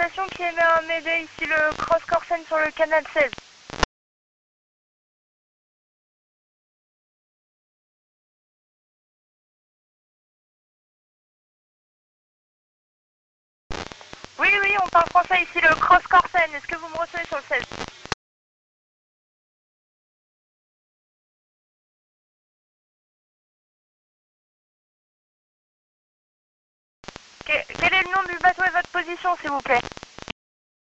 station qui émet un Mayday, ici le Cross Corsen sur le canal 16. Oui, oui, on parle français, ici le Cross Corsen. Est-ce que vous me recevez sur le 16? Quel est le nom du bateau et votre position, s'il vous plaît?